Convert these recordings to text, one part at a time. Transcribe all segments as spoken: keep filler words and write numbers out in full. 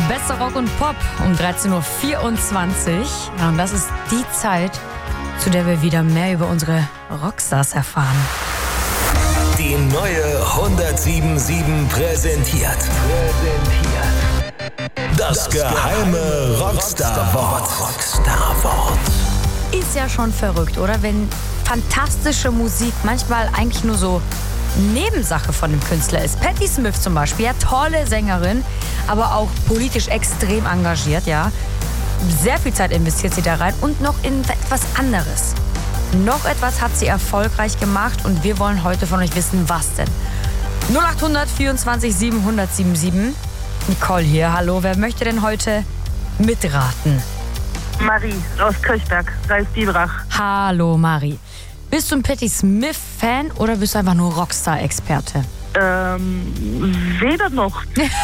Bester Rock und Pop um dreizehn Uhr vierundzwanzig. Ja, und das ist die Zeit, zu der wir wieder mehr über unsere Rockstars erfahren. Die neue hundertsieben Komma sieben präsentiert. Präsentiert. Das, das geheime Rockstar-Wort. Rockstar-Wort. Ist ja schon verrückt, oder? Wenn fantastische Musik manchmal eigentlich nur so Nebensache von dem Künstler ist. Patti Smith zum Beispiel, ja, tolle Sängerin, aber auch politisch extrem engagiert, ja. Sehr viel Zeit investiert sie da rein und noch in etwas anderes. Noch etwas hat sie erfolgreich gemacht und wir wollen heute von euch wissen, was denn? null acht hundert vierundzwanzig siebenhundert siebenundsiebzig. Nicole hier, hallo, wer möchte denn heute mitraten? Marie aus Kirchberg, Reis-Diebrach. Hallo Marie. Bist du ein Patti Smith-Fan oder bist du einfach nur Rockstar-Experte? Ähm, weder noch.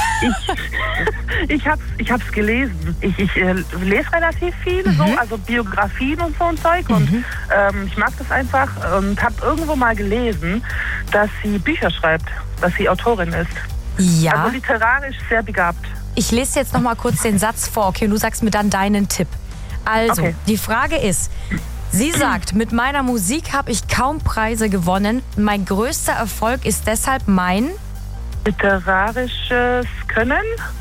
ich ich hab's, ich hab's gelesen. Ich, ich äh, lese relativ viel, mhm. so, also Biografien und so ein Zeug. Mhm. Und ähm, ich mag das einfach und habe irgendwo mal gelesen, dass sie Bücher schreibt, dass sie Autorin ist. Ja. Also literarisch sehr begabt. Ich lese jetzt noch mal kurz den Satz vor, okay, und du sagst mir dann deinen Tipp. Also, okay. Die Frage ist, sie sagt, mit meiner Musik habe ich kaum Preise gewonnen. Mein größter Erfolg ist deshalb mein... literarisches Können?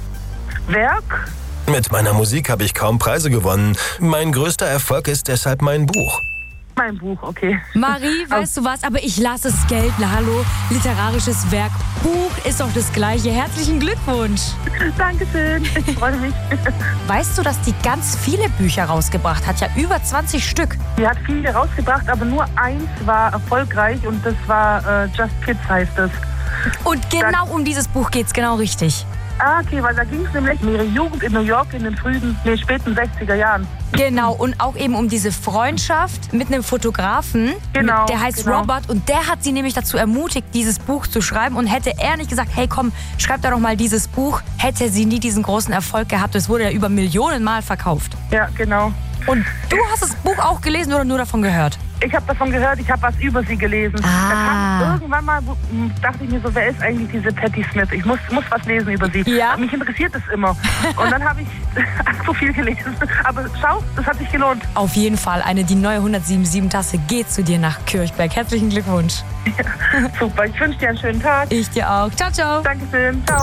Werk? Mit meiner Musik habe ich kaum Preise gewonnen. Mein größter Erfolg ist deshalb mein Buch. Mein Buch, okay. Marie, weißt du was? Aber ich lasse es gelten. Hallo, literarisches Werk. Buch ist doch das Gleiche. Herzlichen Glückwunsch. Dankeschön, ich freue mich. Weißt du, dass die ganz viele Bücher rausgebracht hat? Ja, über zwanzig Stück. Die hat viele rausgebracht, aber nur eins war erfolgreich und das war äh, Just Kids heißt es. Und genau um dieses Buch geht's, genau richtig. Ah, okay, weil da ging es nämlich um ihre Jugend in New York in den frühen, nee, späten sechziger Jahren. Genau, und auch eben um diese Freundschaft mit einem Fotografen, genau, mit, der heißt genau. Robert, und der hat sie nämlich dazu ermutigt, dieses Buch zu schreiben, und hätte er nicht gesagt, hey komm, schreib doch mal dieses Buch, hätte sie nie diesen großen Erfolg gehabt. Es wurde ja über Millionen Mal verkauft. Ja, genau. Und du hast das Buch auch gelesen oder nur davon gehört? Ich habe davon gehört, ich habe was über sie gelesen. Ah. Da kam irgendwann mal, dachte ich mir so, wer ist eigentlich diese Patti Smith? Ich muss, muss was lesen über sie. Ja. Mich interessiert es immer. Und dann habe ich so viel gelesen. Aber schau, das hat sich gelohnt. Auf jeden Fall, eine die neue hundertsiebenundsiebzig-Tasse geht zu dir nach Kirchberg. Herzlichen Glückwunsch. Ja, super, ich wünsche dir einen schönen Tag. Ich dir auch. Ciao, ciao. Dankeschön. Ciao.